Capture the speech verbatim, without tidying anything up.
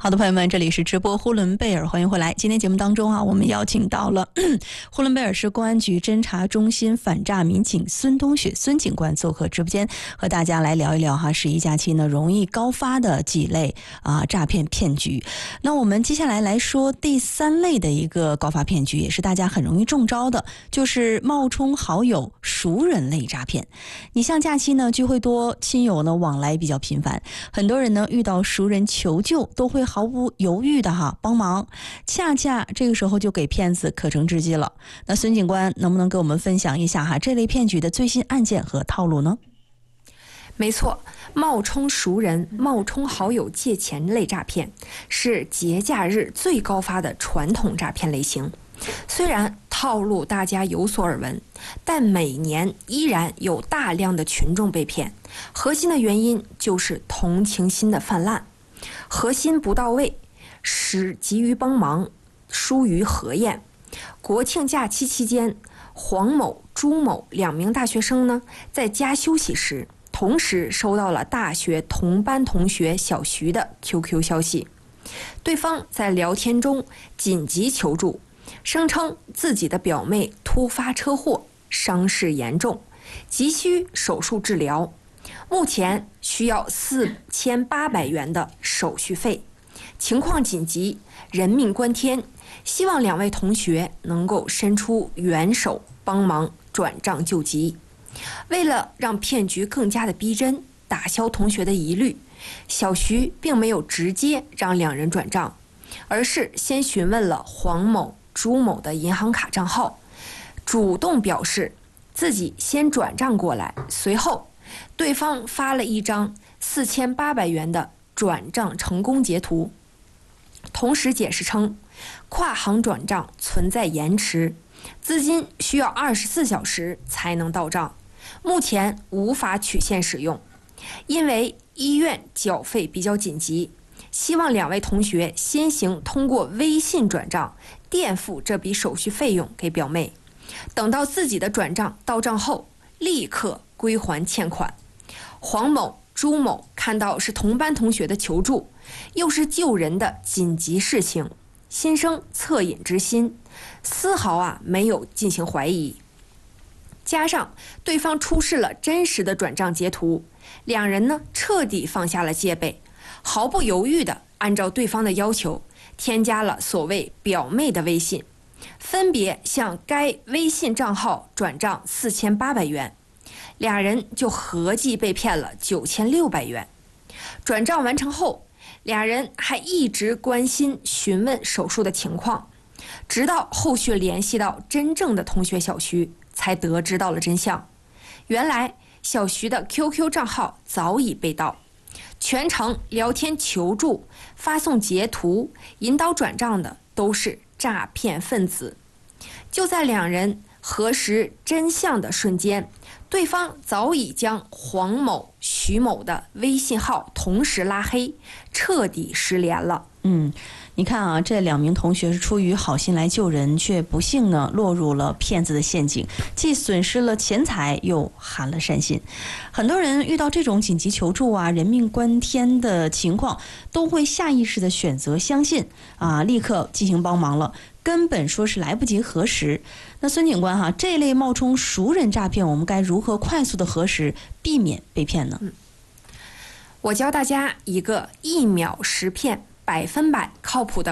好的，朋友们，这里是直播呼伦贝尔，欢迎回来。今天节目当中啊，我们邀请到了呼伦贝尔市公安局侦查中心反诈民警孙冬雪孙警官做客直播间，和大家来聊一聊哈十一假期呢容易高发的几类啊诈骗骗局。那我们接下来来说第三类的一个高发骗局，也是大家很容易中招的，就是冒充好友、熟人类诈骗。你像假期呢聚会多，亲友呢往来比较频繁，很多人呢遇到熟人求救都会毫不犹豫的哈帮忙，恰恰这个时候就给骗子可乘之机了。那孙警官能不能给我们分享一下哈这类骗局的最新案件和套路呢？ 没错，冒充熟人、冒充好友借钱类诈骗是节假日最高发的传统诈骗类型。虽然套路大家有所耳闻，但每年依然有大量的群众被骗，核心的原因就是同情心的泛滥，核心不到位，使急于帮忙，疏于核验。国庆假期期间，黄某、朱某两名大学生呢，在家休息时，同时收到了大学同班同学小徐的 Q Q 消息，对方在聊天中紧急求助，声称自己的表妹突发车祸，伤势严重，急需手术治疗，目前需要四千八百元的手续费，情况紧急，人命关天，希望两位同学能够伸出援手，帮忙转账救急。为了让骗局更加的逼真，打消同学的疑虑，小徐并没有直接让两人转账，而是先询问了黄某、朱某的银行卡账号，主动表示自己先转账过来，随后对方发了一张四千八百元的转账成功截图，同时解释称跨行转账存在延迟，资金需要二十四小时才能到账，目前无法取现使用，因为医院缴费比较紧急，希望两位同学先行通过微信转账垫付这笔手续费用给表妹，等到自己的转账到账后立刻归还欠款。黄某、朱某看到是同班同学的求助，又是救人的紧急事情，心生恻隐之心，丝毫啊没有进行怀疑。加上对方出示了真实的转账截图，两人呢彻底放下了戒备，毫不犹豫地按照对方的要求添加了所谓表妹的微信，分别向该微信账号转账四千八百元，俩人就合计被骗了九千六百元。转账完成后，俩人还一直关心询问手术的情况，直到后续联系到真正的同学小徐，才得知到了真相。原来小徐的 Q Q 账号早已被盗，全程聊天求助、发送截图、引导转账的都是诈骗分子。就在两人核实真相的瞬间，对方早已将黄某、徐某的微信号同时拉黑，彻底失联了。 嗯，你看啊，这两名同学是出于好心来救人，却不幸呢落入了骗子的陷阱，既损失了钱财，又寒了善心。很多人遇到这种紧急求助啊、人命关天的情况，都会下意识的选择相信啊，立刻进行帮忙了，根本说是来不及核实。那孙警官哈，这类冒充熟人诈骗，我们该如何快速的核实，避免被骗呢？ 嗯，我教大家一个一秒识骗、百分百靠谱的